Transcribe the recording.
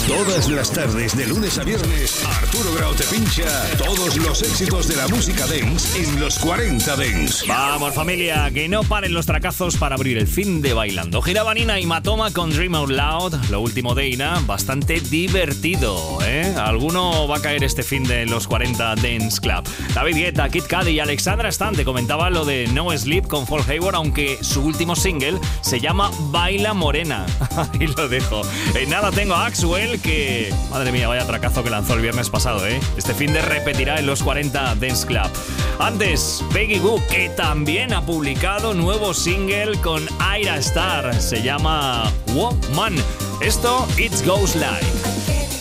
Todas las tardes, de lunes a viernes, Arturo Grau te pincha todos los éxitos de la música dance en los 40 Dance. Vamos, familia, que no paren los tracazos para abrir el fin de bailando. Gira Vanina y Matoma con Dream Out Loud. Lo último de Ina, bastante divertido, ¿eh? Alguno va a caer este fin de los 40 Dance Club. David Guetta, Kid Cudi y Alexandra Stan te comentaba lo de No Sleep con Paul Hayward, aunque su último single se llama Baila Morena. Ahí lo dejo. En nada tengo a Axwell, que, madre mía, vaya tracazo que lanzó el viernes pasado, ¿eh? Este fin de repetirá en los 40 Dance Club. Antes, Peggy Goo, que también ha publicado nuevo single con Ayra Starr. Se llama Woman. Esto, It Goes Like.